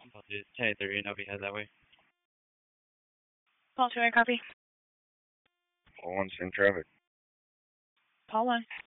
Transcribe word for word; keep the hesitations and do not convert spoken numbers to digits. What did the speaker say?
Paul two, ten thirty, and I'll be head that way. Paul two, I copy. Paul one, same traffic. Paul one.